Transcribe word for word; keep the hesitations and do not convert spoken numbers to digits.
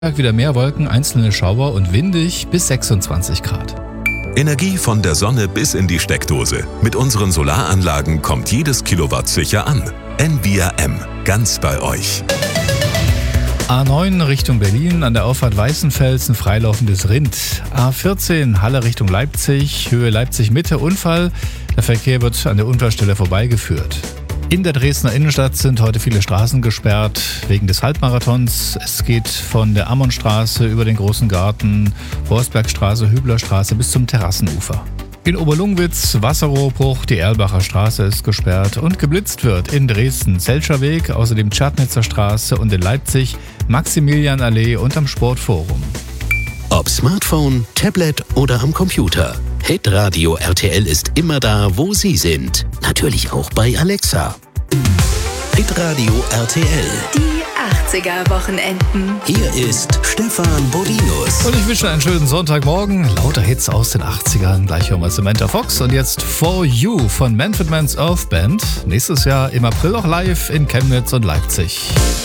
Wieder mehr Wolken, einzelne Schauer und windig bis sechsundzwanzig Grad. Energie von der Sonne bis in die Steckdose. Mit unseren Solaranlagen kommt jedes Kilowatt sicher an. N V I A M, ganz bei euch. A neun Richtung Berlin, an der Auffahrt Weißenfelsen, freilaufendes Rind. A vierzehn Halle Richtung Leipzig, Höhe Leipzig-Mitte, Unfall. Der Verkehr wird an der Unfallstelle vorbeigeführt. In der Dresdner Innenstadt sind heute viele Straßen gesperrt wegen des Halbmarathons. Es geht von der Ammonstraße über den Großen Garten, Forsbergstraße, Hüblerstraße bis zum Terrassenufer. In Oberlungwitz Wasserrohrbruch, die Erlbacher Straße ist gesperrt und geblitzt wird in Dresden Zelscher Weg, außerdem Tschadnitzer Straße und in Leipzig Maximilianallee und am Sportforum. Ob Smartphone, Tablet oder am Computer. Hitradio R T L ist immer da, wo Sie sind. Natürlich auch bei Alexa. Hitradio R T L. Die achtziger-Wochenenden. Hier ist Stefan Bodinus. Und ich wünsche einen schönen Sonntagmorgen. Lauter Hits aus den achtzigern. Gleich hören wir Samantha Fox. Und jetzt For You von Manfred Mann's Earth Band. Nächstes Jahr im April auch live in Chemnitz und Leipzig.